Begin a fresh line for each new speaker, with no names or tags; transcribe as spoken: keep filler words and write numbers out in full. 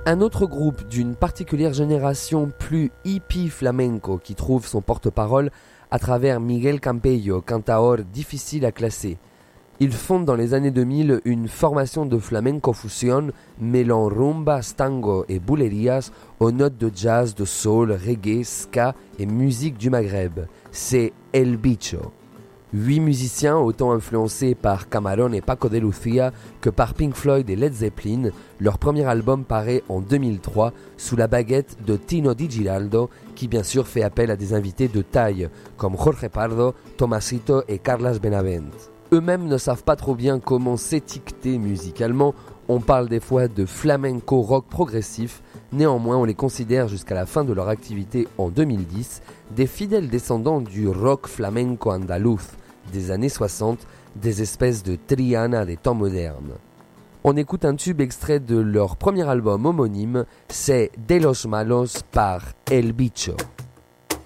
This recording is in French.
Un autre groupe d'une particulière génération plus hippie flamenco qui trouve son porte-parole à travers Miguel Campello, cantaor difficile à classer. Il fonde dans les années deux mille une formation de flamenco fusion mêlant rumba, tango et bulerías aux notes de jazz, de soul, reggae, ska et musique du Maghreb. C'est El Bicho. Huit musiciens autant influencés par Camarón et Paco de Lucia que par Pink Floyd et Led Zeppelin, leur premier album paraît en deux mille trois sous la baguette de Tino Di Giraldo qui bien sûr fait appel à des invités de taille comme Jorge Pardo, Tomasito et Carlas Benavent. Eux-mêmes ne savent pas trop bien comment s'étiqueter musicalement, on parle des fois de flamenco rock progressif, néanmoins on les considère jusqu'à la fin de leur activité en deux mille dix des fidèles descendants du rock flamenco andaluz des années soixante, des espèces de Triana des temps modernes. On écoute un tube extrait de leur premier album homonyme, c'est De los Malos par El Bicho.